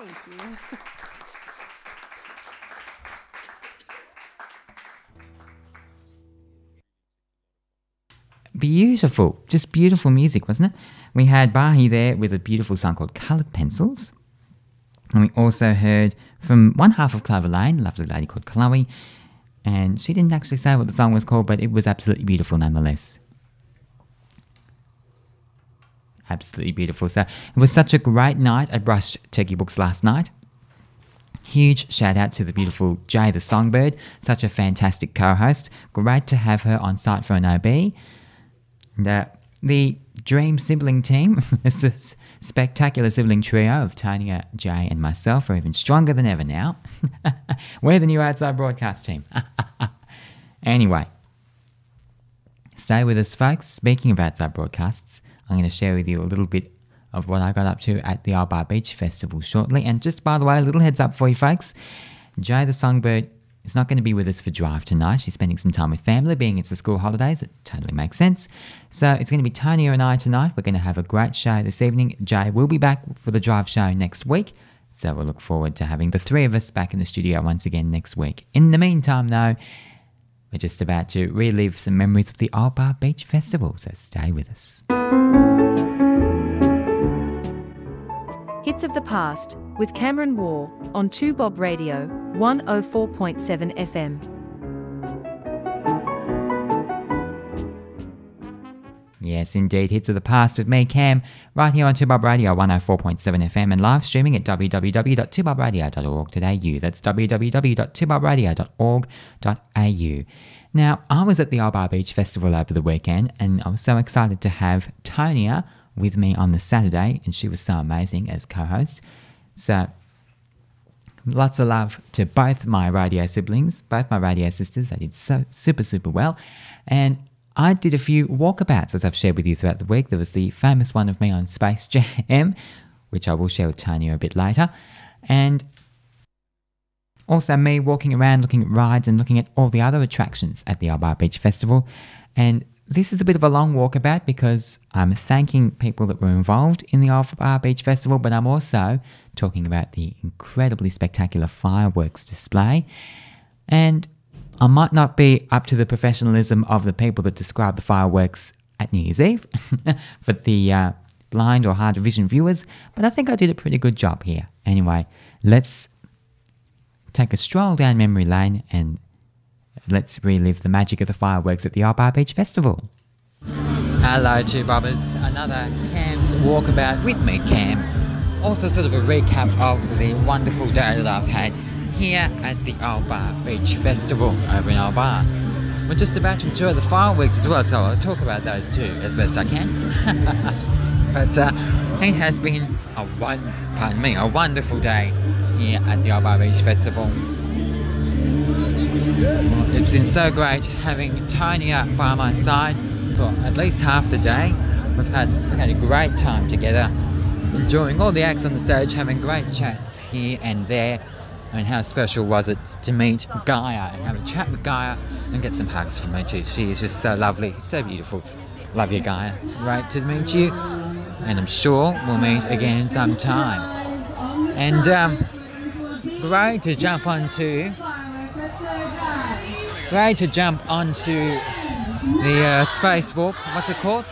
Beautiful, just beautiful music, wasn't it? We had Bahi there with a beautiful song called Coloured Pencils. And we also heard from one half of Clover Lane, a lovely lady called Chloe. And she didn't actually say what the song was called, but it was absolutely beautiful nonetheless. Absolutely beautiful. So it was such a great night at Brush Turkey Books last night. Huge shout out to the beautiful Jay the Songbird, such a fantastic co-host. Great to have her on site for an OB. And, the Dream sibling team is this spectacular sibling trio of Tanya, Jay and myself are even stronger than ever now. We're the new outside broadcast team. Anyway, stay with us, folks. Speaking of outside broadcasts, I'm going to share with you a little bit of what I got up to at the Albar Beach Festival shortly. And just by the way, a little heads up for you folks. Jay the Songbird is not going to be with us for Drive tonight. She's spending some time with family, being it's the school holidays. It totally makes sense. So it's going to be Tanya and I tonight. We're going to have a great show this evening. Jay will be back for the Drive show next week. So we'll look forward to having the three of us back in the studio once again next week. In the meantime, though, we're just about to relive some memories of the Albar Beach Festival. So stay with us. Hits of the Past with Cameron War on 2Bob Radio 104.7 FM. Yes, indeed. Hits of the Past with me, Cam, right here on 2Bob Radio 104.7 FM and live streaming at www.2bobradio.org.au. That's www.2bobradio.org.au. Now, I was at the Albar Beach Festival over the weekend and I was so excited to have Tonia with me on the Saturday, and she was so amazing as co-host. So, lots of love to both my radio siblings, both my radio sisters. They did so super well. And I did a few walkabouts, as I've shared with you throughout the week. There was the famous one of me on Space Jam, which I will share with Tanya a bit later. And also me walking around, looking at rides and looking at all the other attractions at the Albar Beach Festival. And this is a bit of a long walkabout because I'm thanking people that were involved in the Albar Beach Festival, but I'm also talking about the incredibly spectacular fireworks display. And I might not be up to the professionalism of the people that describe the fireworks at New Year's Eve for the blind or hard to vision viewers, but I think I did a pretty good job here. Anyway, let's take a stroll down memory lane and let's relive the magic of the fireworks at the Albar Beach Festival. Hello, two bobbers. Another Cam's walkabout with me, Cam. Also sort of a recap of the wonderful day that I've had here at the Albar Beach Festival over in Albar. We're just about to enjoy the fireworks as well, so I'll talk about those too as best I can. But it has been a wonderful day here at the Albar Beach Festival. It's been so great having Tonia by my side for at least half the day. We've had a great time together, enjoying all the acts on the stage, having great chats here and there. And how special was it to meet Gaia and have a chat with Gaia and get some hugs from her too. She is just so lovely, so beautiful. Love you, Gaia. Great to meet you, and I'm sure we'll meet again sometime. And great to jump onto the Space Warp. What's it called?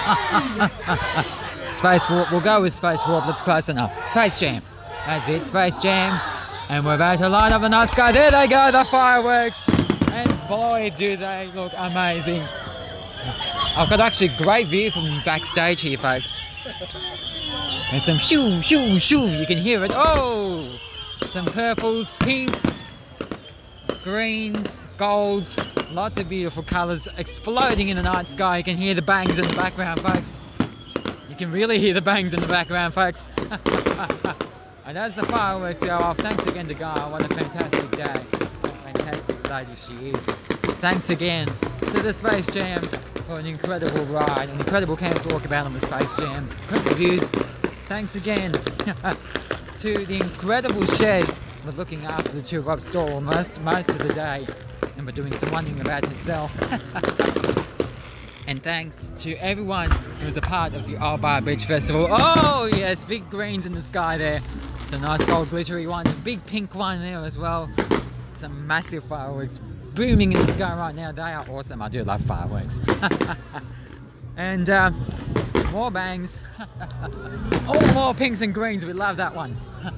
Space Warp. We'll go with Space Warp. That's close enough. Space Jam. That's it. Space Jam. And we're about to light up the night sky. There they go, the fireworks. And boy, do they look amazing. I've got actually a great view from backstage here, folks. And some shoo, shoo, shoo. You can hear it. Oh! Some purples, pinks, greens, golds. Lots of beautiful colours exploding in the night sky. You can hear the bangs in the background, folks. You can really hear the bangs in the background, folks. And as the fireworks go off, thanks again to Gaia. What a fantastic day. Fantastic lady she is. Thanks again to the Space Jam for an incredible ride, an incredible camp's walkabout on the Space Jam. Incredible views. Thanks again to the incredible Shez for looking after the 2Bob stall most of the day and for doing some wondering about herself. And thanks to everyone who was a part of the Albar Beach Festival. Oh yes, big greens in the sky there. Some nice gold glittery ones, a big pink one there as well. Some massive fireworks booming in the sky right now. They are awesome. I do love fireworks. And more bangs. All more pinks and greens. We love that one.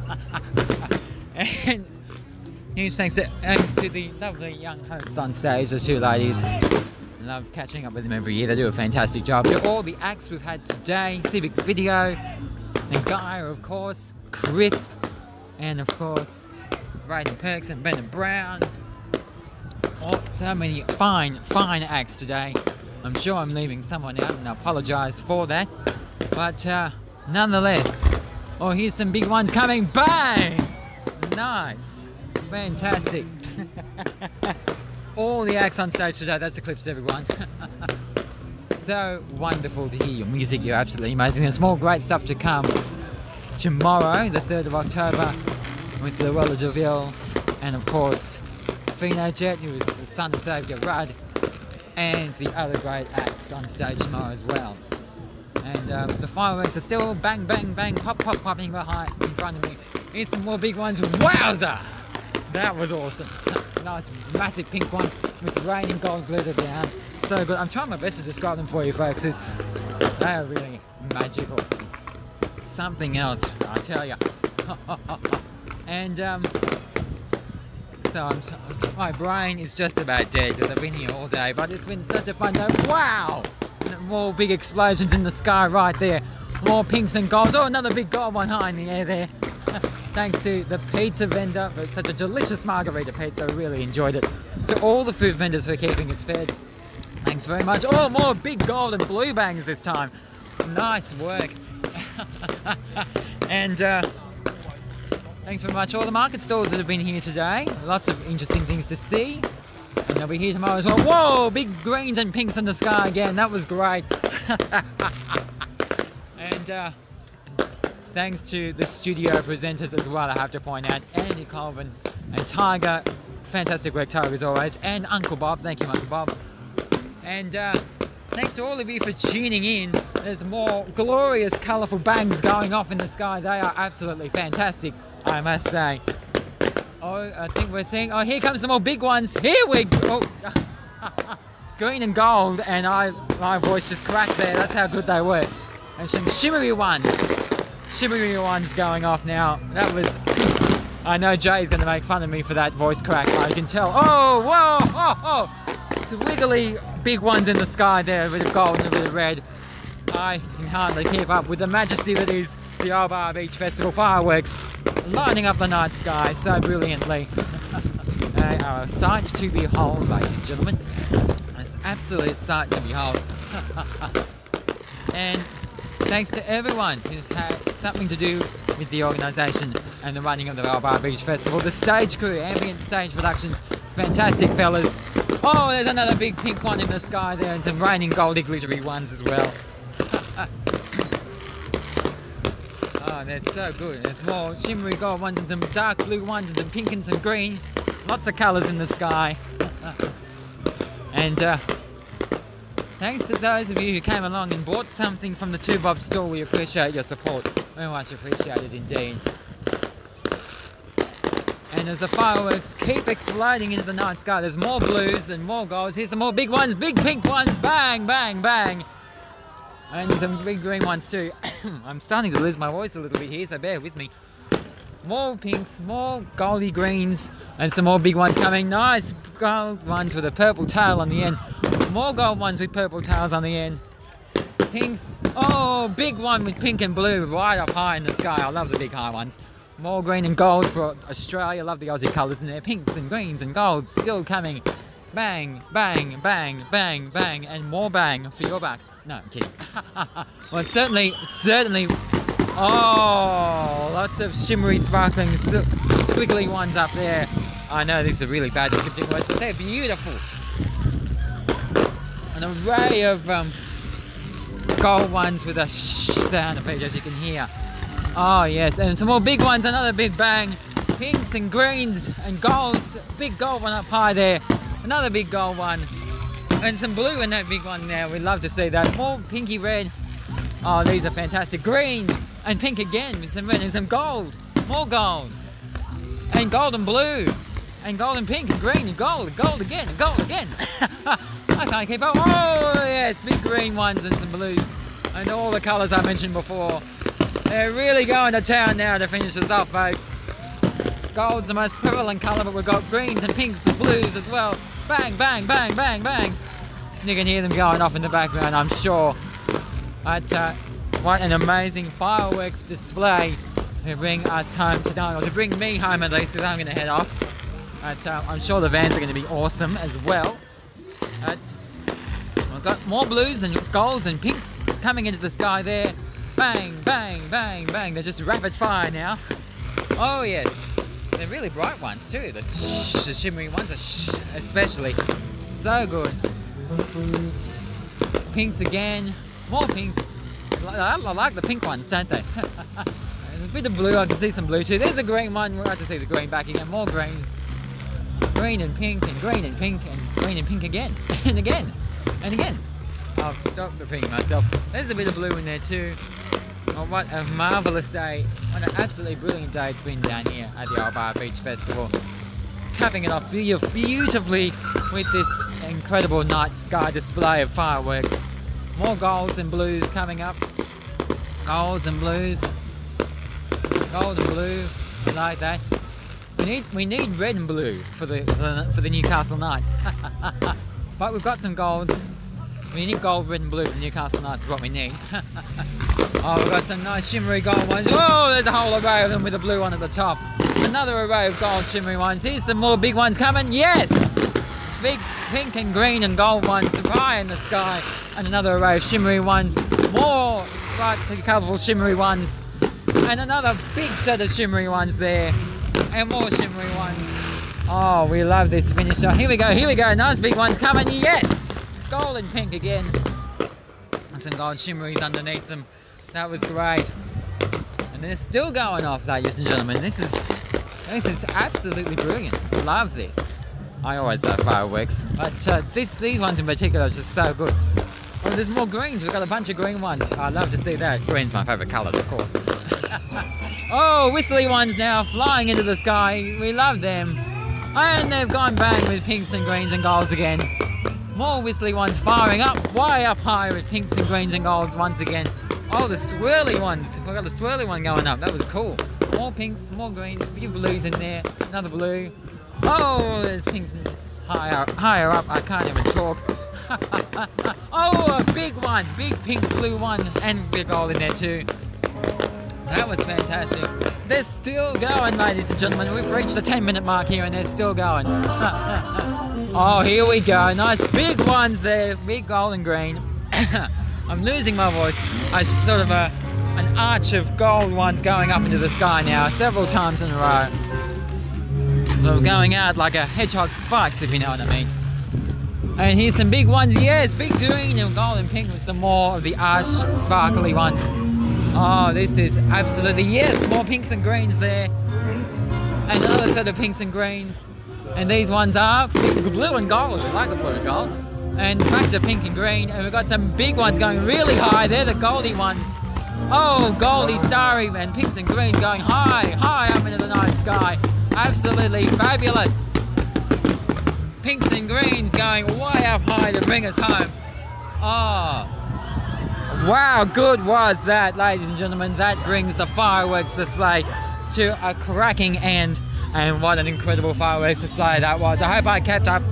And huge thanks to the lovely young hosts on stage, the two ladies. Love catching up with them every year. They do a fantastic job. To all the acts we've had today, Civic Video, and Gaia, of course, Crisp, and of course, Raiden Perks and Bennett Brown. Oh, so many fine acts today. I'm sure I'm leaving someone out, and I apologise for that. But nonetheless, oh, here's some big ones coming. Bang! Nice. Fantastic. All the acts on stage today, that's the clips, everyone. So wonderful to hear your music. You're absolutely amazing. There's more great stuff to come tomorrow, the 3rd of October, with Luella DeVille, and of course, Fino Jet, who is the son of Xavier Rudd, and the other great acts on stage tomorrow as well. And the fireworks are still bang, bang, bang, popping behind in front of me. Here's some more big ones. Wowza! That was awesome. Nice, massive pink one with raining gold glitter down. So good. I'm trying my best to describe them for you folks. They are really magical. Something else, I tell you. And my brain is just about dead because I've been here all day, but it's been such a fun day. Wow! More big explosions in the sky right there. More pinks and golds. Oh, another big gold one high in the air there. Thanks to the pizza vendor for such a delicious margarita pizza. I really enjoyed it. To all the food vendors for keeping us fed. Thanks very much. Oh, more big gold and blue bangs this time. Nice work. And thanks very much all the market stalls that have been here today. Lots of interesting things to see. And they'll be here tomorrow as well. Whoa, big greens and pinks in the sky again. That was great. And thanks to the studio presenters as well, I have to point out. Andy Colvin and Tiger. Fantastic work, Tiger, as always. And Uncle Bob. Thank you, Uncle Bob. And thanks to all of you for tuning in. There's more glorious, colourful bangs going off in the sky. They are absolutely fantastic, I must say. Oh, I think we're seeing... Oh, here comes some more big ones. Here we go. Oh. Green and gold. And my voice just cracked there. That's how good they were. And some shimmery ones. Shimmery ones going off now. That was... I know Jay's going to make fun of me for that voice crack. I can tell. Oh, whoa, oh. Swiggly big ones in the sky there, a bit of gold and a bit of red. I can hardly keep up with the majesty that is the Old Bar Beach Festival fireworks lining up the night sky so brilliantly. They are a sight to behold, ladies and gentlemen. It's an absolute sight to behold. And thanks to everyone who's had something to do with the organisation and the running of the Old Bar Beach Festival. The stage crew, Ambient Stage Productions, fantastic fellas. Oh, there's another big pink one in the sky there and some raining goldy glittery ones as well. Oh, they're so good. There's more shimmery gold ones and some dark blue ones and some pink and some green. Lots of colours in the sky. And thanks to those of you who came along and bought something from the Two Bob store. We appreciate your support. Very much appreciated indeed. And as the fireworks keep exploding into the night sky, there's more blues and more golds. Here's some more big ones, big pink ones. Bang, bang, bang. And some big green ones too. I'm starting to lose my voice a little bit here, so bear with me. More pinks, more goldy greens, and some more big ones coming. Nice gold ones with a purple tail on the end. More gold ones with purple tails on the end. Pinks. Oh, big one with pink and blue right up high in the sky. I love the big high ones. More green and gold for Australia. Love the Aussie colours in there. Pinks and greens and golds still coming. Bang, bang, bang, bang, bang, and more bang for your back. No, I'm kidding. Well, it's certainly. Oh, lots of shimmery, sparkling, squiggly ones up there. I know these are really bad descriptive words, but they're beautiful. An array of gold ones with a sound effect, as you can hear. Oh yes, and some more big ones, another big bang. Pinks and greens and golds. Big gold one up high there. Another big gold one. And some blue in that big one there. We'd love to see that. More pinky red. Oh, these are fantastic. Green and pink again with some red and some gold. more gold, and gold and blue, and gold and pink and green and gold again, and gold again. I can't keep up. Oh yes, big green ones and some blues, and all the colours I mentioned before. They're really going to town now to finish us off, folks. Gold's the most prevalent colour, but we've got greens and pinks and blues as well. Bang, bang, bang, bang, bang. You can hear them going off in the background, I'm sure. But what an amazing fireworks display to bring us home tonight, or to bring me home at least, because I'm going to head off. But I'm sure the vans are going to be awesome as well. But we've got more blues and golds and pinks coming into the sky there. Bang, bang, bang, bang. They're just rapid fire now. Oh yes. They're really bright ones too. The shimmery ones are especially. So good. Pinks again. More pinks. I like the pink ones, don't they? There's a bit of blue. I can see some blue too. There's a green one. We'll have to see the green back again. More greens. Green and pink and green and pink and green and pink again. And again. And again. I'll stop repeating myself. There's a bit of blue in there too. Oh, what a marvellous day. What an absolutely brilliant day it's been down here at the Old Bar Beach Festival. Capping it off beautifully with this incredible night sky display of fireworks. More golds and blues coming up. Golds and blues. Gold and blue. I like that. We need red and blue for the Newcastle Knights. But we've got some golds. We need gold, red and blue for Newcastle Knights is what we need. Oh, we've got some nice shimmery gold ones. Oh, there's a whole array of them with a blue one at the top. Another array of gold shimmery ones. Here's some more big ones coming. Yes! Big pink and green and gold ones high in the sky. And another array of shimmery ones. More bright, colourful shimmery ones. And another big set of shimmery ones there. And more shimmery ones. Oh, we love this finisher. Here we go. Nice big ones coming. Yes! Gold and pink again. And some gold shimmeries underneath them. That was great. And they're still going off, ladies and gentlemen. This is absolutely brilliant. Love this. I always love fireworks. But these ones in particular are just so good. Oh, there's more greens. We've got a bunch of green ones. I love to see that. Green's my favourite colour, of course. Oh, whistly ones now flying into the sky. We love them. And they've gone bang with pinks and greens and golds again. More whistly ones firing up, way up high with pinks and greens and golds once again. Oh, the swirly ones. We've got a swirly one going up. That was cool. More pinks, more greens, a few blues in there. Another blue. Oh, there's pinks and higher up. I can't even talk. Oh, a big one. Big pink, blue one, and big gold in there too. That was fantastic. They're still going, ladies and gentlemen. We've reached the 10-minute mark here and they're still going. Oh, here we go. Nice big ones there. Big gold and green. I'm losing my voice. I sort of an arch of gold ones going up into the sky now, several times in a row. So going out like a hedgehog's spikes, if you know what I mean. And here's some big ones. Yes, big green and gold and pink with some more of the arched, sparkly ones. Oh, this is absolutely, yes, more pinks and greens there. And another set of pinks and greens. And these ones are blue and gold. I like the blue and gold. And back to pink and green. And we've got some big ones going really high. They're the goldy ones. Oh, goldy, starry, and pinks and greens going high up into the night sky. Absolutely fabulous. Pinks and greens going way up high to bring us home. Oh. Wow, good was that, ladies and gentlemen. That brings the fireworks display to a cracking end. And what an incredible fireworks display that was. I hope I kept up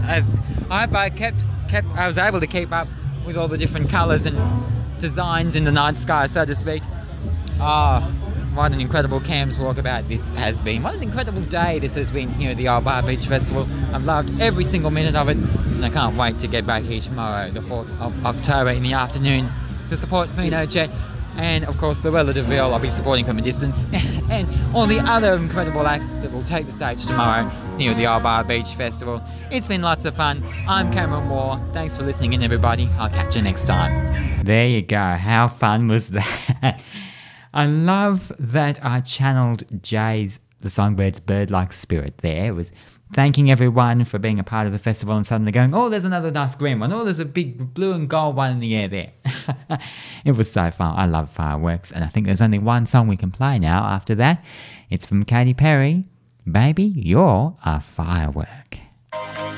I was able to keep up with all the different colours and designs in the night sky, so to speak. Oh, what an incredible Cam's Walkabout this has been. What an incredible day this has been here at the Old Bar Beach Festival. I've loved every single minute of it, and I can't wait to get back here tomorrow, the 4th of October in the afternoon, to support Fino Jet and, of course, the Weller DeVille I'll be supporting from a distance, and all the other incredible acts that will take the stage tomorrow here at the Old Bar Beach Festival. It's been lots of fun. I'm Cameron Moore. Thanks for listening in, everybody. I'll catch you next time. There you go. How fun was that? I love that I channeled Jay's, the Songbird's bird-like spirit there with thanking everyone for being a part of the festival and suddenly going, oh, there's another nice green one. Oh, there's a big blue and gold one in the air there. It was so fun. I love fireworks. And I think there's only one song we can play now after that. It's from Katy Perry. Baby, you're a firework.